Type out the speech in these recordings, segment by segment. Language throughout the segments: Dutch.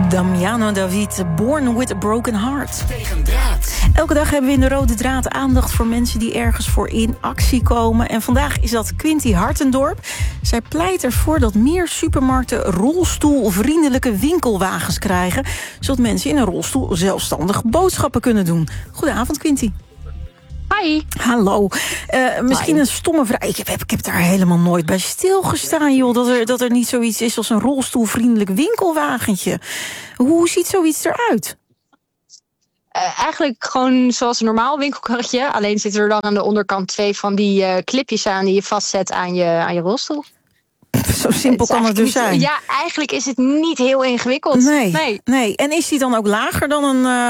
Damiano David, Born with a Broken Heart. Tegen draad. Elke dag hebben we in de Rode Draad aandacht voor mensen die ergens voor in actie komen. En vandaag is dat Quinty Hartendorp. Zij pleit ervoor dat meer supermarkten rolstoelvriendelijke winkelwagens krijgen, zodat mensen in een rolstoel zelfstandig boodschappen kunnen doen. Goedenavond, Quinty. Hi. Hallo. Misschien een stomme vraag. Ik heb daar helemaal nooit bij stilgestaan, joh. Dat er niet zoiets is als een rolstoelvriendelijk winkelwagentje. Hoe ziet zoiets eruit? Eigenlijk gewoon zoals een normaal winkelkarretje. Alleen zitten er dan aan de onderkant 2 van die clipjes aan die je vastzet aan je rolstoel. Zo simpel kan het dus zijn. Ja, eigenlijk is het niet heel ingewikkeld. Nee. En is die dan ook lager dan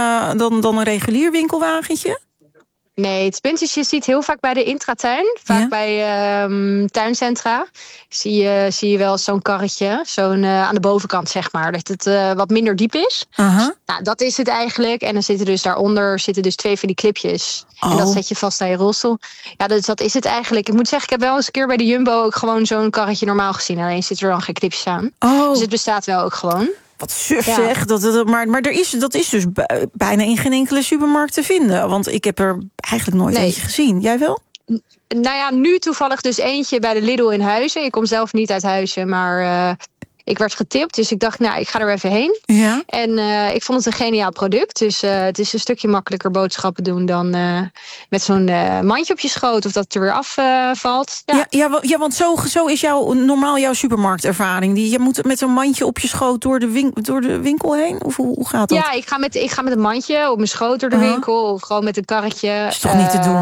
een regulier winkelwagentje? Nee, het punt is, je ziet heel vaak bij de intratuin, vaak bij tuincentra, zie je wel zo'n karretje, aan de bovenkant zeg maar, dat het wat minder diep is. Uh-huh. Nou, dat is het eigenlijk. En dan zitten dus daaronder 2 van die clipjes. En dat zet je vast aan je rolstoel. Ja, dus dat is het eigenlijk. Ik moet zeggen, ik heb wel eens een keer bij de Jumbo ook gewoon zo'n karretje normaal gezien. Alleen zitten er dan geen clipjes aan. Oh. Dus het bestaat wel ook gewoon. Wat suf zeg. Maar dat is dus bijna in geen enkele supermarkt te vinden. Want ik heb er eigenlijk nooit eentje gezien. Jij wel? Nou ja, nu toevallig dus eentje bij de Lidl in Huizen. Ik kom zelf niet uit Huizen, maar ik werd getipt. Dus ik dacht, ik ga er even heen. Ja. En ik vond het een geniaal product. Dus het is een stukje makkelijker boodschappen doen dan met zo'n mandje op je schoot. Of dat het er weer afvalt. Ja, want zo is normaal jouw supermarktervaring. Je moet met zo'n mandje op je schoot door de winkel heen? Of hoe gaat dat? Ja, ik ga met een mandje op mijn schoot door de winkel. Of gewoon met een karretje. Dat is toch niet te doen?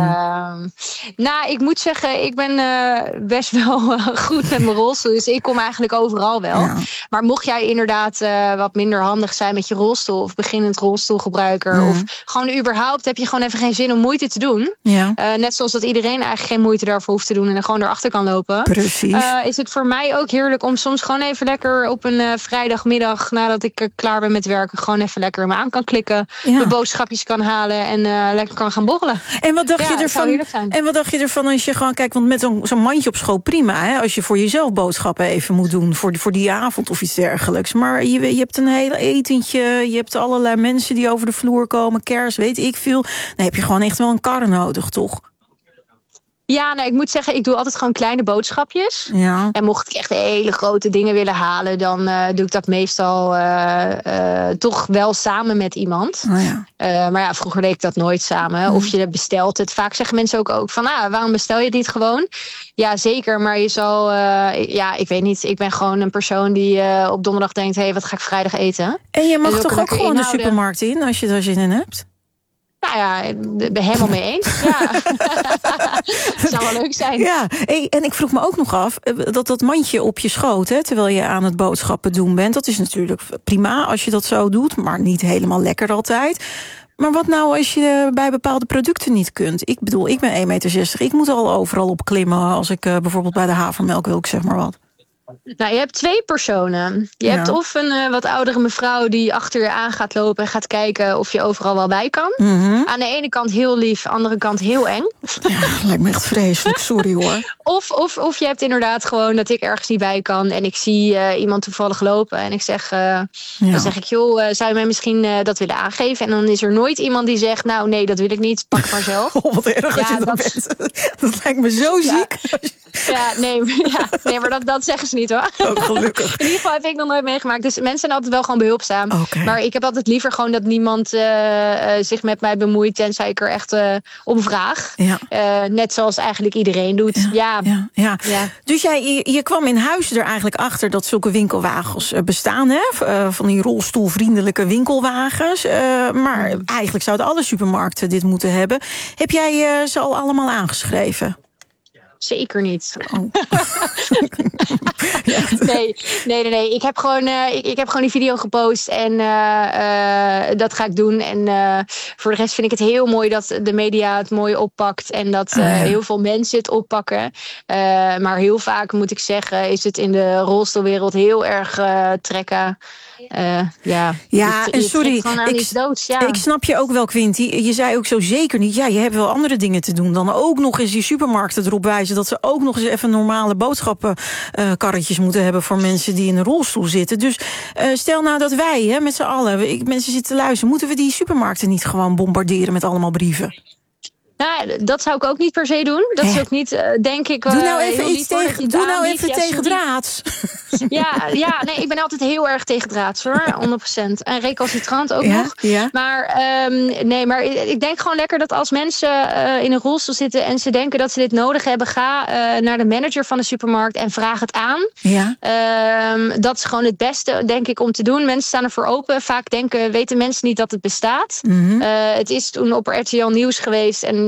Nou, ik moet zeggen, ik ben best wel goed met mijn rolstoel. Dus ik kom eigenlijk overal wel. Ja. Maar mocht jij inderdaad wat minder handig zijn met je rolstoel, of beginnend rolstoelgebruiker, of gewoon überhaupt heb je gewoon even geen zin om moeite te doen. Ja. Net zoals dat iedereen eigenlijk geen moeite daarvoor hoeft te doen en er gewoon erachter kan lopen. Precies. Is het voor mij ook heerlijk om soms gewoon even lekker op een vrijdagmiddag, nadat ik klaar ben met werken, gewoon even lekker me aan kan klikken, mijn boodschapjes kan halen en lekker kan gaan borrelen. En wat dacht je ervan als je gewoon kijkt, want met zo'n mandje op schoot prima, hè, als je voor jezelf boodschappen even moet doen voor die avond of iets dergelijks. Maar je hebt een hele etentje, je hebt allerlei mensen die over de vloer komen, kerst, weet ik veel. Dan heb je gewoon echt wel een kar nodig, toch? Ja, ik moet zeggen, ik doe altijd gewoon kleine boodschapjes. Ja. En mocht ik echt hele grote dingen willen halen, dan doe ik dat meestal toch wel samen met iemand. Oh ja. Maar vroeger deed ik dat nooit samen. Of je bestelt het. Vaak zeggen mensen ook van, waarom bestel je het niet gewoon? Ja, zeker. Maar je zal, ik weet niet. Ik ben gewoon een persoon die op donderdag denkt, wat ga ik vrijdag eten? En je mag toch ook gewoon de supermarkt in, als je daar zin in hebt? Nou ja, ik ben helemaal mee eens. Ja. Dat zou wel leuk zijn. Ja, en ik vroeg me ook nog af, dat mandje op je schoot, hè, terwijl je aan het boodschappen doen bent, dat is natuurlijk prima als je dat zo doet, maar niet helemaal lekker altijd. Maar wat nou als je bij bepaalde producten niet kunt? Ik bedoel, ik ben 1,60 meter. Ik moet al overal op klimmen als ik bijvoorbeeld bij de havermelk wil, ik zeg maar wat. Nou, je hebt 2 personen. Je hebt of een wat oudere mevrouw die achter je aan gaat lopen en gaat kijken of je overal wel bij kan. Mm-hmm. Aan de ene kant heel lief, aan de andere kant heel eng. Ja, lijkt me echt vreselijk, sorry hoor. Of je hebt inderdaad gewoon dat ik ergens niet bij kan en ik zie iemand toevallig lopen en ik zeg, dan zeg ik, joh, zou je mij misschien dat willen aangeven? En dan is er nooit iemand die zegt, nou nee, dat wil ik niet, pak maar zelf. Wat erg als je dat bent. Dat lijkt me zo ziek. Nee, maar dat zeggen ze niet hoor. Oh, gelukkig. In ieder geval heb ik nog nooit meegemaakt. Dus mensen zijn altijd wel gewoon behulpzaam. Okay. Maar ik heb altijd liever gewoon dat niemand zich met mij bemoeit, tenzij ik er echt om vraag. Ja. Net zoals eigenlijk iedereen doet. Ja. Dus je kwam in huis er eigenlijk achter dat zulke winkelwagens bestaan, hè? Van die rolstoelvriendelijke winkelwagens. Maar eigenlijk zouden alle supermarkten dit moeten hebben. Heb jij ze al allemaal aangeschreven? Zeker niet. Oh. Nee. Ik heb gewoon die video gepost en dat ga ik doen. En voor de rest vind ik het heel mooi dat de media het mooi oppakt en dat heel veel mensen het oppakken. Maar heel vaak moet ik zeggen is het in de rolstoelwereld heel erg trekken. En sorry, ik snap je ook wel, Quinty. Je zei ook zo zeker niet, je hebt wel andere dingen te doen dan ook nog eens die supermarkten erop wijzen dat ze ook nog eens even normale boodschappenkarretjes moeten hebben voor mensen die in een rolstoel zitten. Dus stel nou dat wij met z'n allen, mensen zitten te luisteren, moeten we die supermarkten niet gewoon bombarderen met allemaal brieven? Nou, dat zou ik ook niet per se doen. Dat is ook niet, denk ik... Doe nou even iets tegen, doe nou even tegen draads. Ja, nee, ik ben altijd heel erg tegen draads, hoor. 100%. En recalcitrant ook nog. Ja. Maar ik denk gewoon lekker dat als mensen in een rolstoel zitten en ze denken dat ze dit nodig hebben, ga naar de manager van de supermarkt en vraag het aan. Ja. Dat is gewoon het beste, denk ik, om te doen. Mensen staan ervoor open. Vaak weten mensen niet dat het bestaat. Mm-hmm. Het is toen op RTL Nieuws geweest en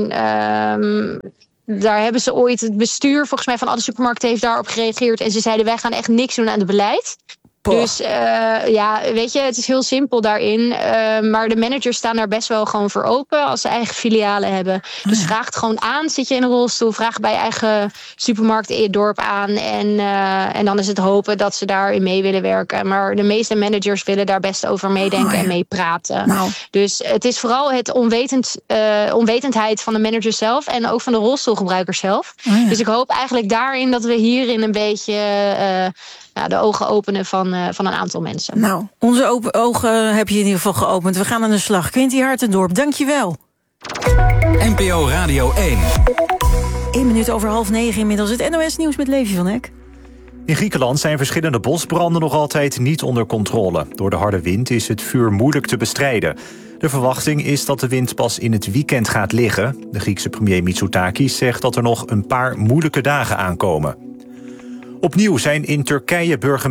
daar hebben ze ooit, het bestuur volgens mij van alle supermarkten heeft daarop gereageerd. En ze zeiden, wij gaan echt niks doen aan het beleid. Dus weet je, het is heel simpel daarin. Maar de managers staan daar best wel gewoon voor open als ze eigen filialen hebben. Dus vraag het gewoon aan. Zit je in een rolstoel, vraag bij je eigen supermarkt in je dorp aan. En dan is het hopen dat ze daarin mee willen werken. Maar de meeste managers willen daar best over meedenken en meepraten. Nou. Dus het is vooral het onwetendheid van de manager zelf en ook van de rolstoelgebruikers zelf. Dus ik hoop eigenlijk daarin dat we hierin een beetje de ogen openen van een aantal mensen. Nou, onze ogen heb je in ieder geval geopend. We gaan aan de slag. Quinty Hartendorp, dank je wel. NPO Radio 1. 1 minuut over 8:30 inmiddels. Het NOS-nieuws met Levi van Eck. In Griekenland zijn verschillende bosbranden nog altijd niet onder controle. Door de harde wind is het vuur moeilijk te bestrijden. De verwachting is dat de wind pas in het weekend gaat liggen. De Griekse premier Mitsotakis zegt dat er nog een paar moeilijke dagen aankomen. Opnieuw zijn in Turkije burgemeesters